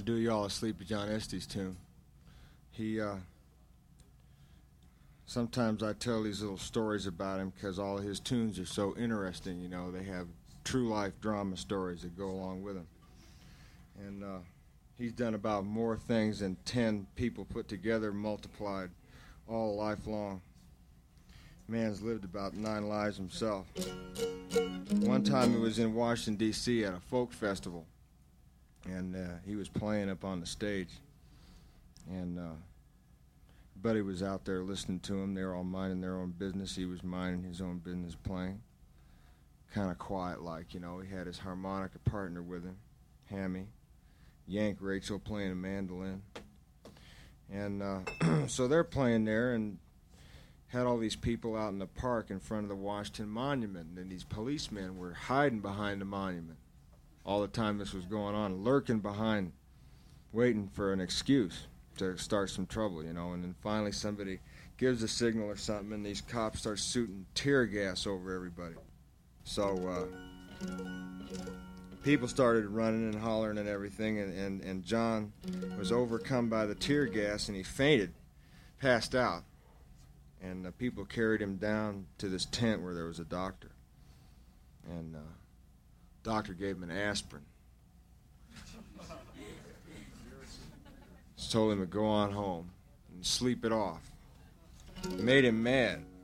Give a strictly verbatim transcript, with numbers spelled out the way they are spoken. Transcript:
do y'all a Sleepy John Estes tune. He, uh, sometimes I tell these little stories about him because all of his tunes are so interesting, you know. They have true life drama stories that go along with them. And uh, he's done about more things than ten people put together, multiplied, all lifelong. Man's lived about nine lives himself. One time he was in Washington, D C at a folk festival, and uh, he was playing up on the stage. And uh, Buddy was out there listening to him. They were all minding their own business. He was minding his own business playing. Kind of quiet-like, you know. He had his harmonica partner with him, Hammy. Yank Rachel playing a mandolin. And uh, so they're playing there and had all these people out in the park in front of the Washington Monument. And these policemen were hiding behind the monument all the time this was going on, lurking behind, waiting for an excuse to start some trouble, you know. And then finally somebody gives a signal or something, and these cops start shooting tear gas over everybody. So uh, people started running and hollering and everything, and, and, and John was overcome by the tear gas, and he fainted, passed out. And uh, people carried him down to this tent where there was a doctor. And uh, doctor gave him an aspirin. Just told him to go on home and sleep it off. It made him mad.